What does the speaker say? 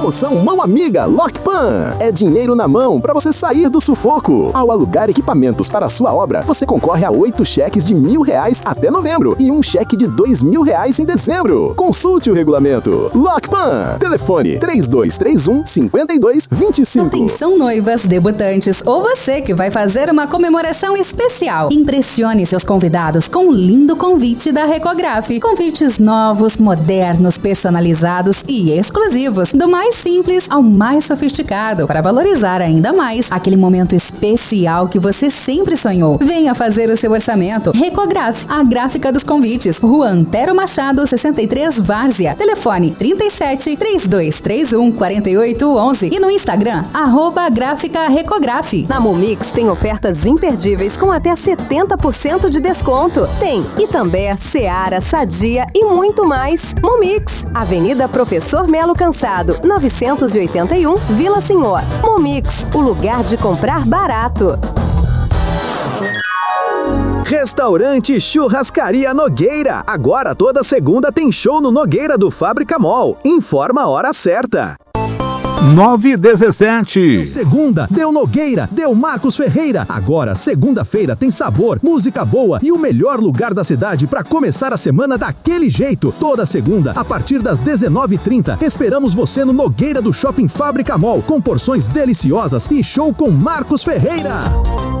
Promoção Mão Amiga Lockpan. É dinheiro na mão para você sair do sufoco. Ao alugar equipamentos para a sua obra, você concorre a 8 cheques de R$1.000 até novembro e um cheque de R$2.000 em dezembro. Consulte o regulamento. Lockpan. Telefone 3231-5225. Atenção, noivas, debutantes ou você que vai fazer uma comemoração especial. Impressione seus convidados com um lindo convite da Recograf. Convites novos, modernos, personalizados e exclusivos. Do mais simples ao mais sofisticado, para valorizar ainda mais aquele momento especial que você sempre sonhou. Venha fazer o seu orçamento. Recograf, a gráfica dos convites. Rua Antero Machado, 63, Várzea. Telefone 37-3231-4811 e no Instagram, @gráfica Recograf. Na Momix tem ofertas imperdíveis com até 70% de desconto. Tem Itambé, Seara, Sadia e muito mais. Momix, Avenida Professor Melo Cansado, 981, Vila Senhor. Momix, o lugar de comprar barato. Restaurante Churrascaria Nogueira. Agora toda segunda tem show no Nogueira do Fábrica Mall. Informa a hora certa. 9h17. Segunda, deu Nogueira, deu Marcos Ferreira. Agora, segunda-feira, tem sabor, música boa e o melhor lugar da cidade para começar a semana daquele jeito. Toda segunda, a partir das 19h30, esperamos você no Nogueira do Shopping Fábrica Mall, com porções deliciosas e show com Marcos Ferreira.